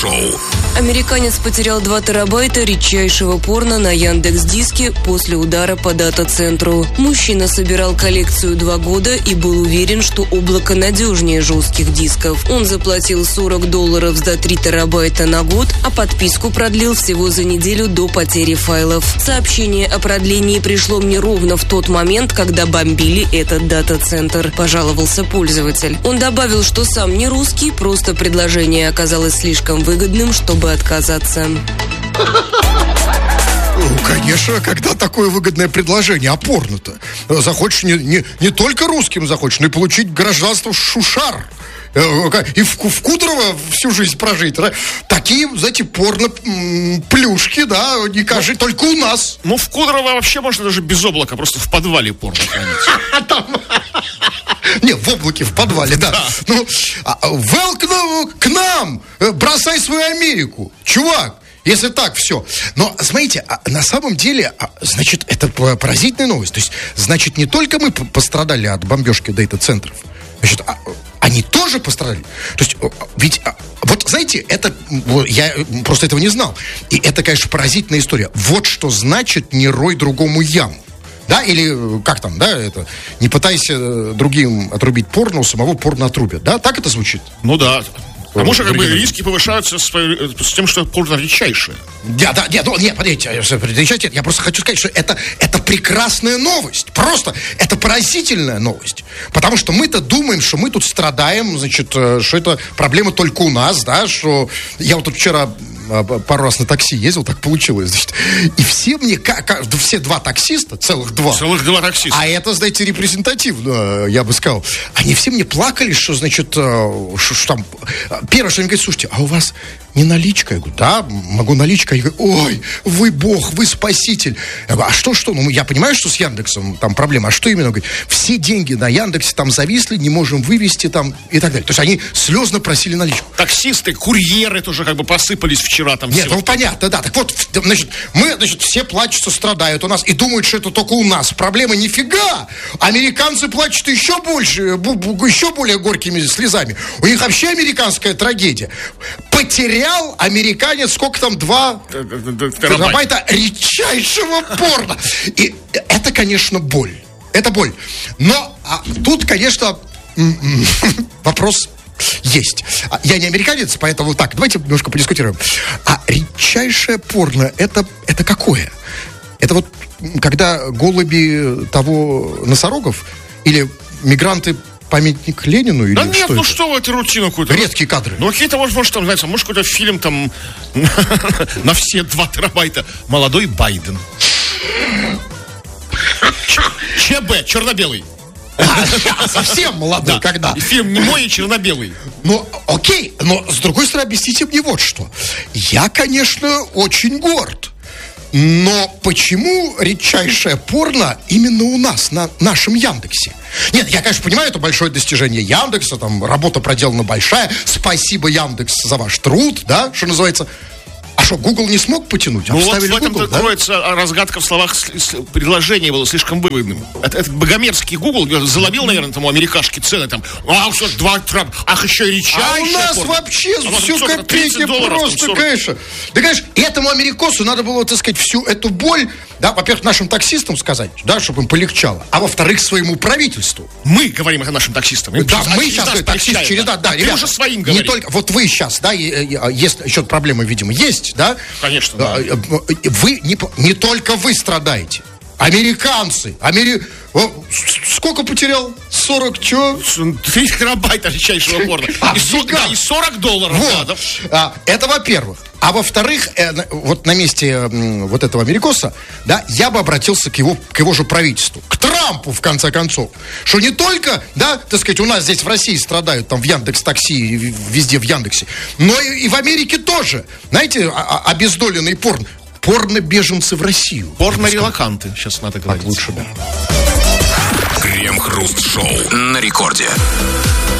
Крем-хруст-шоу. Американец потерял 2 терабайта редчайшего порно на Яндекс.Диске после удара по дата-центру. Мужчина собирал коллекцию 2 года и был уверен, что облако надежнее жестких дисков. Он заплатил $40 за 3 терабайта на год, а подписку продлил всего за неделю до потери файлов. Сообщение о продлении пришло мне ровно в тот момент, когда бомбили этот дата-центр, пожаловался пользователь. Он добавил, что сам не русский, просто предложение оказалось слишком выгодным, чтобы отказаться. Конечно, когда такое выгодное предложение, а порно-то? Захочешь не только русским захочешь, но и получить гражданство Шушар. И в Кудрово всю жизнь прожить. Да? Такие, знаете, порно-плюшки, да, не кажется, только у нас. Ну, в Кудрово вообще можно даже без облака, просто в подвале порно хранить. Не, в облаке, в подвале, да. Ну, к нам! Бросай свою Америку, чувак! Если так, все. Но, смотрите, на самом деле, значит, это поразительная новость. То есть, значит, не только мы пострадали от бомбежки дата-центров, значит, они тоже пострадали. То есть, ведь, вот, знаете, это, я просто этого не знал. И это, конечно, поразительная история. Вот что значит «не рой другому яму». Да, или как там, да, это не пытайся другим отрубить порно, у самого порно отрубят, да, так это звучит? Ну да. А может, как бы риски повышаются с тем, что порно редчайшее. Да, подождите, я просто хочу сказать, что это прекрасная новость, просто, это поразительная новость, потому что мы-то думаем, что мы тут страдаем, значит, что это проблема только у нас, да, что я вот тут вчера пару раз на такси ездил, так получилось, значит, и все мне, все 2 таксиста, целых 2 таксиста, а это, знаете, репрезентативно, я бы сказал, они все мне плакали, что, значит, что там, первое, что они говорят, слушайте, а у вас не наличка? Я говорю, да, могу наличка. Я говорю, ой, вы бог, вы спаситель. Я говорю, а что? Ну, я понимаю, что с Яндексом там проблема, а что именно? Он говорит, все деньги на Яндексе там зависли, не можем вывести там и так далее. То есть они слезно просили наличку. Таксисты, курьеры тоже как бы посыпались вчера там. Нет, ну понятно, да. Так вот, значит, все плачутся, страдают у нас и думают, что это только у нас. Проблема нифига. Американцы плачут еще больше, еще более горькими слезами. У них вообще американская трагедия. Потерял американец, сколько там, 2 терабайта редчайшего порно. И это, конечно, боль. Это боль. Но тут, конечно, вопрос есть. Я не американец, поэтому так, давайте немножко подискутируем. А редчайшее порно, это какое? Это вот, когда голуби того носорогов или мигранты памятник Ленину или да нет, что ну это? Что вы, это рутину какую-то. Редкие кадры. Ну какие-то, может там, знаете, может какой-то фильм там на все 2 терабайта. Молодой Байден. ЧБ, черно-белый. Совсем молодой, когда? Фильм немой и черно-белый. Ну, окей, но с другой стороны, объясните мне вот что. Я, конечно, очень горд. Но почему редчайшее порно именно у нас, на нашем Яндексе? Нет, я, конечно, понимаю, это большое достижение Яндекса, там работа проделана большая. Спасибо, Яндекс, за ваш труд, да, что называется. А что, Google не смог потянуть? Ну вот в этом-то кроется разгадка в словах. Предложение было слишком выгодным. Этот богомерзкий Google заломил, наверное, тому америкашке цены там. Что, 2 терабайта, еще и редчайшее. А у нас вообще все копейки просто, конечно. Да, конечно, этому америкосу надо было, так сказать, всю эту боль, да, во-первых, нашим таксистам сказать, да, чтобы им полегчало, а во-вторых, своему правительству. Мы говорим о нашим таксистам. Да, мы сейчас, таксист череда, да, ребята. Ты уже своим говоришь. Не только, вот вы сейчас, да, есть еще проблемы, видимо, есть. Да? Конечно, да. Вы, не только вы страдаете. Американцы. Сколько потерял? 40, чё? 3 терабайта редчайшего порно. И $40. Вот. Да. Это во-первых. А во-вторых, вот на месте вот этого америкоса, да, я бы обратился к его же правительству. К Трампу, в конце концов. Что не только, да, так сказать, у нас здесь в России страдают, там в Яндекс.Такси, везде в Яндексе, но и в Америке тоже. Знаете, обездоленный порно. Порно-беженцы в Россию. Порно-релоканты, сейчас надо говорить. Лучше, да. Крем-хруст-шоу на рекорде.